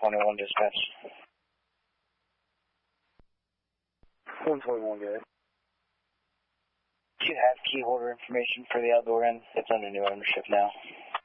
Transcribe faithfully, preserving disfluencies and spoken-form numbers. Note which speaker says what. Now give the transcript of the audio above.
Speaker 1: twenty-one dispatch.
Speaker 2: one twenty-one, go ahead.
Speaker 1: Do you have key holder information for the outdoor end? It's under new ownership now.